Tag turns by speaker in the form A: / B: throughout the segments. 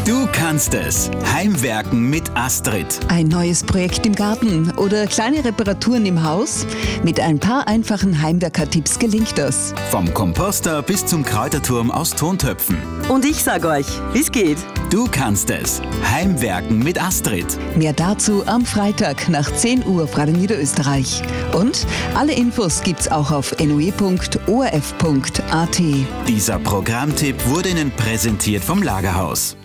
A: Du kannst es. Heimwerken mit Astrid.
B: Ein neues Projekt im Garten oder kleine Reparaturen im Haus? Mit ein paar einfachen Heimwerker-Tipps gelingt das.
A: Vom Komposter bis zum Kräuterturm aus Tontöpfen.
C: Und ich sag euch, wie's geht.
A: Du kannst es. Heimwerken mit Astrid.
B: Mehr dazu am Freitag nach 10 Uhr auf Radio Niederösterreich. Und alle Infos gibt's auch auf noe.orf.at.
A: Dieser Programmtipp wurde Ihnen präsentiert vom Lagerhaus.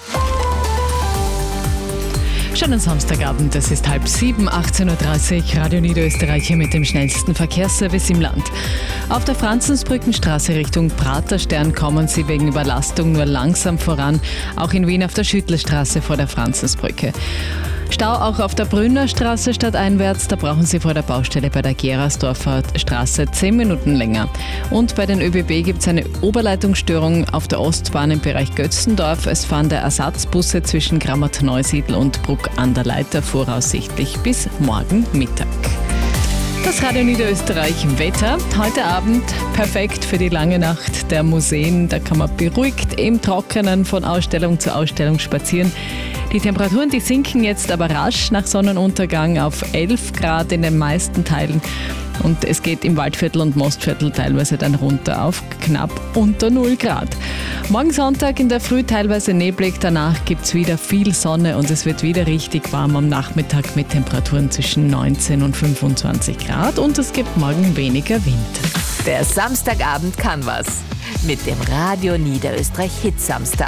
D: Schönen Samstagabend, es ist 6:30, 18.30 Uhr, Radio Niederösterreich hier mit dem schnellsten Verkehrsservice im Land. Auf der Franzensbrückenstraße Richtung Praterstern kommen Sie wegen Überlastung nur langsam voran, auch in Wien auf der Schüttlerstraße vor der Franzensbrücke. Stau auch auf der Brünnerstraße stadteinwärts, da brauchen Sie vor der Baustelle bei der Gerasdorfer Straße 10 Minuten länger. Und bei den ÖBB gibt es eine Oberleitungsstörung auf der Ostbahn im Bereich Götzendorf. Es fahren der Ersatzbusse zwischen Grammat-Neusiedl und Bruck an der Leiter voraussichtlich bis morgen Mittag. Das Radio Niederösterreich im Wetter. Heute Abend perfekt für die lange Nacht der Museen. Da kann man beruhigt im Trockenen von Ausstellung zu Ausstellung spazieren. Die Temperaturen, die sinken jetzt aber rasch nach Sonnenuntergang auf 11 Grad in den meisten Teilen. Und es geht im Waldviertel und Mostviertel teilweise dann runter auf knapp unter 0 Grad. Morgen Sonntag in der Früh teilweise neblig, danach gibt es wieder viel Sonne und es wird wieder richtig warm am Nachmittag mit Temperaturen zwischen 19 und 25 Grad und es gibt morgen weniger Wind.
E: Der Samstagabend kann was. Mit dem Radio Niederösterreich Hit Samstag.